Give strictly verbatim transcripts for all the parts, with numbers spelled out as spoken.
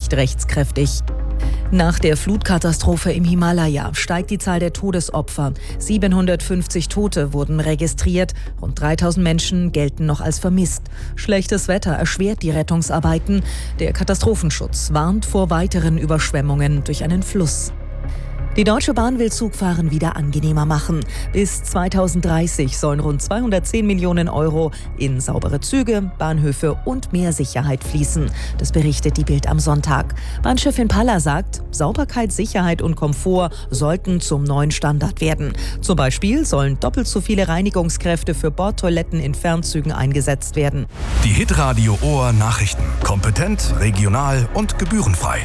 nicht rechtskräftig. Nach der Flutkatastrophe im Himalaya steigt die Zahl der Todesopfer. siebenhundertfünfzig Tote wurden registriert, rund dreitausend Menschen gelten noch als vermisst. Schlechtes Wetter erschwert die Rettungsarbeiten. Der Katastrophenschutz warnt vor weiteren Überschwemmungen durch einen Fluss. Die Deutsche Bahn will Zugfahren wieder angenehmer machen. Bis zweitausenddreißig sollen rund zweihundertzehn Millionen Euro in saubere Züge, Bahnhöfe und mehr Sicherheit fließen. Das berichtet die Bild am Sonntag. Bahnchefin Palla sagt, Sauberkeit, Sicherheit und Komfort sollten zum neuen Standard werden. Zum Beispiel sollen doppelt so viele Reinigungskräfte für Bordtoiletten in Fernzügen eingesetzt werden. Die Hitradio Ohr Nachrichten. Kompetent, regional und gebührenfrei.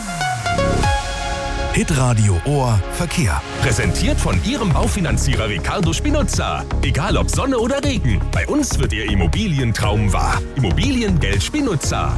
Hitradio Ohr Verkehr. Präsentiert von Ihrem Baufinanzierer Ricardo Spinuzza. Egal ob Sonne oder Regen, bei uns wird Ihr Immobilientraum wahr. Immobiliengeld Spinuzza.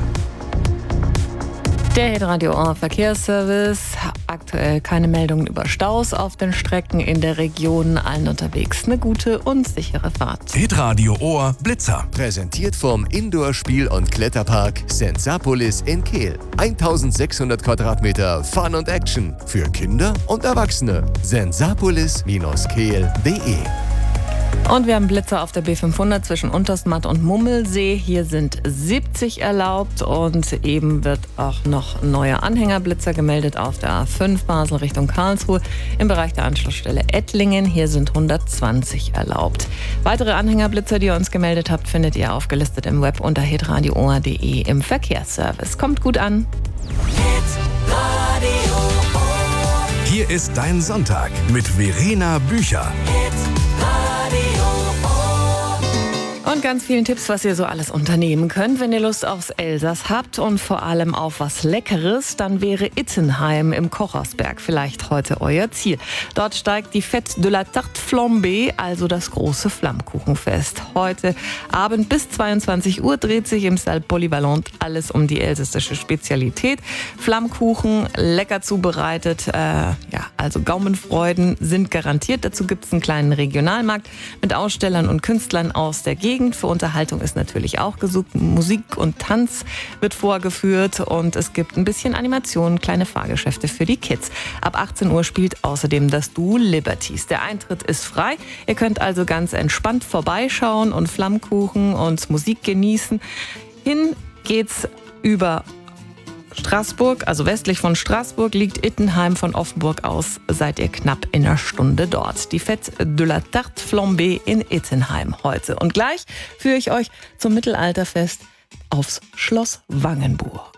Der Hitradio Ohr Verkehrsservice. Aktuell keine Meldungen über Staus auf den Strecken in der Region. Allen unterwegs eine gute und sichere Fahrt. Hitradio Ohr Blitzer. Präsentiert vom Indoor-Spiel- und Kletterpark Sensapolis in Kehl. eintausendsechshundert Quadratmeter Fun und Action für Kinder und Erwachsene. sensapolis Kehl punkt de. Und wir haben Blitzer auf der B fünfhundert zwischen Untersmatt und Mummelsee. Hier sind siebzig erlaubt und eben wird auch noch neuer Anhängerblitzer gemeldet auf der A fünf Basel Richtung Karlsruhe im Bereich der Anschlussstelle Ettlingen. Hier sind hundertzwanzig erlaubt. Weitere Anhängerblitzer, die ihr uns gemeldet habt, findet ihr aufgelistet im Web unter hitradio ohr punkt de im Verkehrsservice. Kommt gut an. Hier ist dein Sonntag mit Verena Bücher. Und ganz vielen Tipps, was ihr so alles unternehmen könnt. Wenn ihr Lust aufs Elsass habt und vor allem auf was Leckeres, dann wäre Ittenheim im Kochersberg vielleicht heute euer Ziel. Dort steigt die Fête de la Tarte Flambée, also das große Flammkuchenfest. Heute Abend bis zweiundzwanzig Uhr dreht sich im Salle Polyvalent alles um die elsässische Spezialität. Flammkuchen, lecker zubereitet, äh, ja, also Gaumenfreuden sind garantiert. Dazu gibt es einen kleinen Regionalmarkt mit Ausstellern und Künstlern aus der Gegend. Für Unterhaltung ist natürlich auch gesucht. Musik und Tanz wird vorgeführt und es gibt ein bisschen Animation, kleine Fahrgeschäfte für die Kids. Ab achtzehn Uhr spielt außerdem das Duo Liberties. Der Eintritt ist frei. Ihr könnt also ganz entspannt vorbeischauen und Flammkuchen und Musik genießen. Hin geht's über Straßburg, also westlich von Straßburg, liegt Ittenheim. Von Offenburg aus seid ihr knapp in einer Stunde dort. Die Fête de la Tarte Flambée in Ittenheim heute. Und gleich führe ich euch zum Mittelalterfest aufs Schloss Wangenburg.